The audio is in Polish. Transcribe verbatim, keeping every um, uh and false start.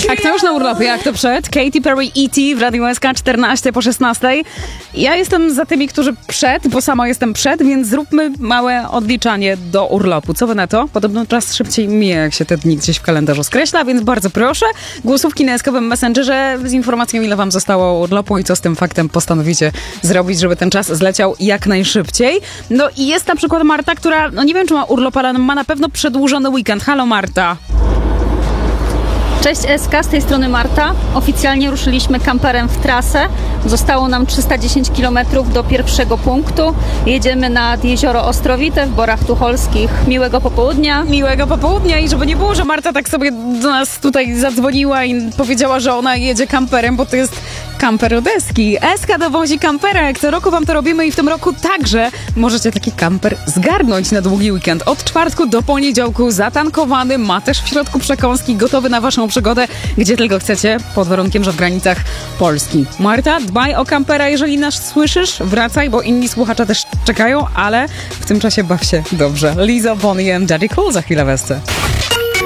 Jak to już na urlopie, jak to przed? Katy Perry E T w Radiu S K czternaście po szesnastej. Ja jestem za tymi, którzy przed, bo sama jestem przed, więc zróbmy małe odliczanie do urlopu. Co wy na to? Podobno czas szybciej mija, jak się te dni gdzieś w kalendarzu skreśla, więc bardzo proszę. Głosówki na eskowym Messengerze z informacją, ile wam zostało urlopu i co z tym faktem postanowicie zrobić, żeby ten czas zleciał jak najszybciej. No i jest na przykład Marta, która, no nie wiem, czy ma urlop, ale ma na pewno przedłużony weekend. Halo Marta. Cześć S K, z tej strony Marta. Oficjalnie ruszyliśmy kamperem w trasę. Zostało nam trzysta dziesięć kilometrów do pierwszego punktu. Jedziemy nad jezioro Ostrowite w Borach Tucholskich. Miłego popołudnia. Miłego popołudnia i żeby nie było, że Marta tak sobie do nas tutaj zadzwoniła i powiedziała, że ona jedzie kamperem, bo to jest kamper Odeski. S K dowozi kampera, jak co roku wam to robimy i w tym roku także możecie taki kamper zgarnąć na długi weekend. Od czwartku do poniedziałku zatankowany, ma też w środku przekąski, gotowy na waszą przygodę, gdzie tylko chcecie, pod warunkiem, że w granicach Polski. Marta, dbaj o kampera, jeżeli nas słyszysz, wracaj, bo inni słuchacze też czekają, ale w tym czasie baw się dobrze. Lizzo, Bonnie and Daddy Cool za chwilę w S C.